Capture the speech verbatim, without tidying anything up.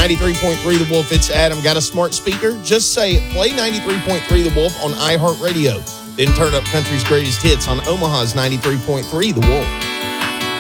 ninety-three point three The Wolf, it's Adam. Got a smart speaker? Just say, play ninety-three point three The Wolf on iHeartRadio. Then turn up country's greatest hits on Omaha's ninety-three point three The Wolf.